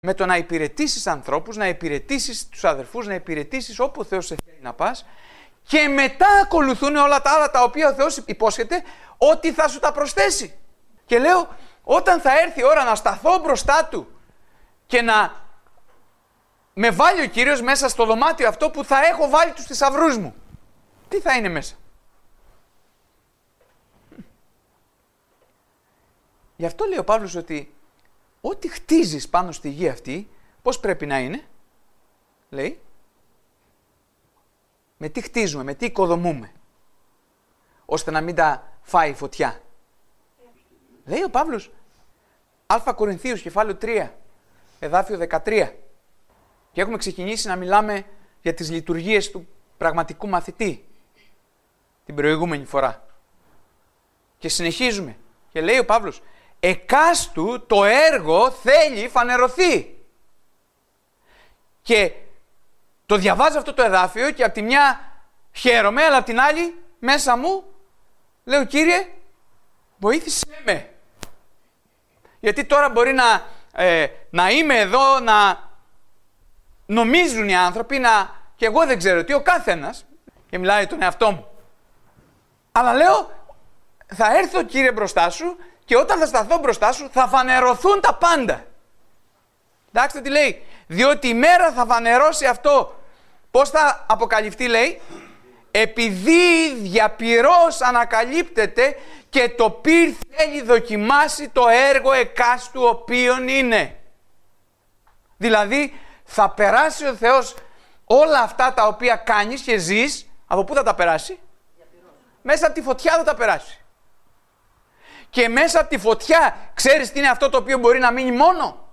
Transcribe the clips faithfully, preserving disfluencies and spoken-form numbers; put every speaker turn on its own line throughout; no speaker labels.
με το να υπηρετήσεις ανθρώπους, να υπηρετήσεις τους αδερφούς, να υπηρετήσεις όπου ο Θεός σε θέλει να πας και μετά ακολουθούν όλα τα άλλα τα οποία ο Θεός υπόσχεται ότι θα σου τα προσθέσει. Και λέω, όταν θα έρθει η ώρα να σταθώ μπροστά Του και να με βάλει ο Κύριος μέσα στο δωμάτιο αυτό που θα έχω βάλει τους θησαυρούς μου, τι θα είναι μέσα? Γι' αυτό λέει ο Παύλος ότι ό,τι χτίζεις πάνω στη γη αυτή, πώς πρέπει να είναι, λέει, με τι χτίζουμε, με τι οικοδομούμε, ώστε να μην τα φάει η φωτιά. Λέει ο Παύλος, Α Κορινθίους, κεφάλαιο τρία, εδάφιο δεκατρία, και έχουμε ξεκινήσει να μιλάμε για τις λειτουργίες του πραγματικού μαθητή την προηγούμενη φορά. Και συνεχίζουμε και λέει ο Παύλος, εκάστου το έργο θέλει φανερωθεί. Και το διαβάζω αυτό το εδάφιο και από τη μια χαίρομαι, αλλά από την άλλη μέσα μου λέω, Κύριε, βοήθησέ με. Γιατί τώρα μπορεί να, ε, να είμαι εδώ, να νομίζουν οι άνθρωποι, να, και εγώ δεν ξέρω τι, ο καθένας, και μιλάει τον εαυτό μου. Αλλά λέω, θα έρθω, Κύριε, μπροστά σου και όταν θα σταθώ μπροστά σου θα φανερωθούν τα πάντα. Εντάξει τι λέει, διότι η μέρα θα φανερώσει αυτό. Πώς θα αποκαλυφθεί, λέει, επειδή διαπυρός ανακαλύπτεται και το πυρ θέλει δοκιμάσει το έργο εκάστου οποίον είναι. Δηλαδή θα περάσει ο Θεός όλα αυτά τα οποία κάνεις και ζεις, από πού θα τα περάσει? Μέσα από τη φωτιά θα τα περάσει. Και μέσα από τη φωτιά ξέρεις τι είναι αυτό το οποίο μπορεί να μείνει μόνο?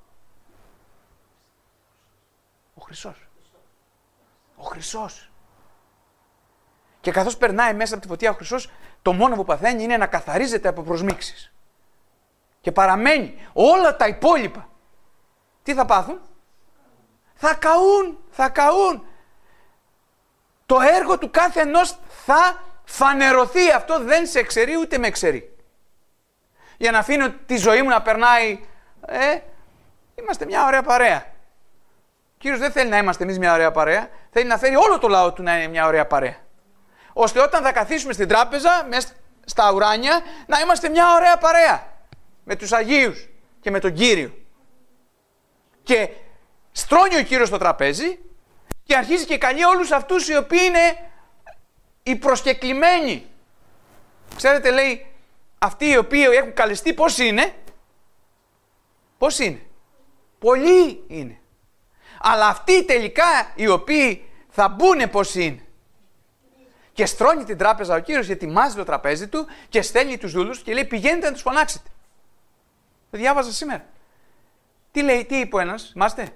Ο Χρυσός. Ο Χρυσός. Και καθώς περνάει μέσα από τη φωτιά ο Χρυσός, το μόνο που παθαίνει είναι να καθαρίζεται από προσμίξεις. Και παραμένει όλα τα υπόλοιπα. Τι θα πάθουν? Θα καούν, θα καούν. Το έργο του κάθε ενός θα φανερωθεί. Αυτό δεν σε εξαιρεί ούτε με εξαιρεί. Για να αφήνω τη ζωή μου να περνάει, ε, είμαστε μια ωραία παρέα. Ο Κύριος δεν θέλει να είμαστε εμείς μια ωραία παρέα, θέλει να φέρει όλο το λαό του να είναι μια ωραία παρέα. Ώστε όταν θα καθίσουμε στην τράπεζα, μέσα στα ουράνια, να είμαστε μια ωραία παρέα. Με τους Αγίους και με τον Κύριο. Και στρώνει ο Κύριος στο τραπέζι και αρχίζει και καλεί όλους αυτούς οι οποίοι είναι οι προσκεκλημένοι. Ξέρετε, λέει, αυτοί οι οποίοι έχουν καλεστεί πώς είναι? Πώς είναι? Πολλοί είναι. Αλλά αυτοί τελικά οι οποίοι θα μπουν πώς είναι? Και στρώνει την τράπεζα ο Κύριος, ετοιμάζει το τραπέζι του και στέλνει τους δούλους και λέει, πηγαίνετε να τους φωνάξετε. Το διάβαζα σήμερα. Τι λέει, τι είπε ο ένας, θυμάστε?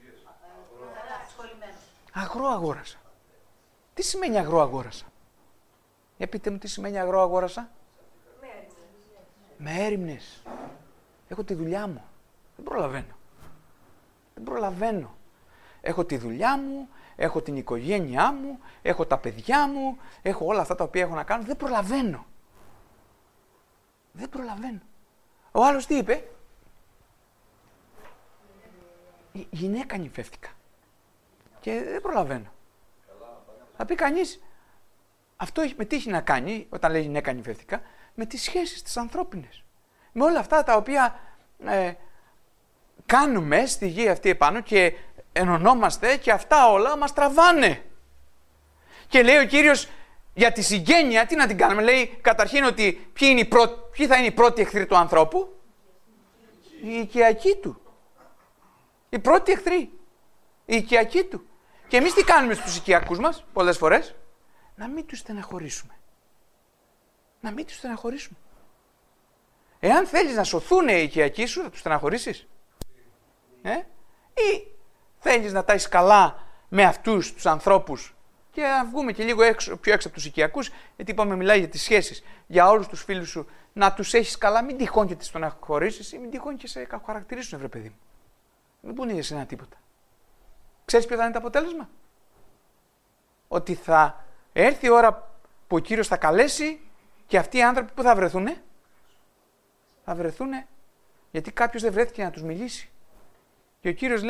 Αγρό αγόρασα. Τι σημαίνει αγρό αγόρασα? Για πείτε μου τι σημαίνει αγρό αγόρασα. Με έρημνες. Έχω τη δουλειά μου. Δεν προλαβαίνω. Δεν προλαβαίνω. Έχω τη δουλειά μου, έχω την οικογένειά μου, έχω τα παιδιά μου, έχω όλα αυτά τα οποία έχω να κάνω. Δεν προλαβαίνω. Δεν προλαβαίνω. Ο άλλος τι είπε? Η γυναίκα νυφεύτηκα. Και δεν προλαβαίνω. Θα πει κανείς, αυτό έχει με τι έχει να κάνει όταν λέει γυναίκα νυφεύτηκα? Με τις σχέσεις τις ανθρώπινες. Με όλα αυτά τα οποία ε, κάνουμε στη γη αυτή επάνω και ενωνόμαστε και αυτά όλα μας τραβάνε. Και λέει ο Κύριος για τη συγγένεια, τι να την κάνουμε? Λέει καταρχήν ότι ποιοι, είναι οι πρω... ποιοι θα είναι οι πρώτοι εχθροί του ανθρώπου? Οι οικιακοί του. Οι πρώτοι εχθροί. Οι οικιακοί του. Και εμείς τι κάνουμε στους οικιακούς μας πολλές φορές? Να μην τους στεναχωρήσουμε. Να μην τους στεναχωρήσουμε. Εάν θέλεις να σωθούν οι οικιακοί σου, θα τους στεναχωρήσεις? Ε? Ή θέλεις να τα έχεις καλά με αυτούς τους ανθρώπους και να βγούμε και λίγο έξω, πιο έξω από τους οικιακούς, γιατί είπαμε μιλάει για τις σχέσεις, για όλους τους φίλους σου, να τους έχεις καλά, μην τυχόν και τις στεναχωρήσεις ή μην τυχόν και σε χαρακτηρίσουν, βρε παιδί μου. Δεν πούνε για σένα τίποτα. Ξέρεις ποιο θα είναι το αποτέλεσμα? Ότι θα έρθει η ώρα που ο Κύριος θα καλέσει και αυτοί οι άνθρωποι που θα βρεθούνε, θα βρεθούνε γιατί κάποιος δεν βρέθηκε να τους μιλήσει. Και ο Κύριος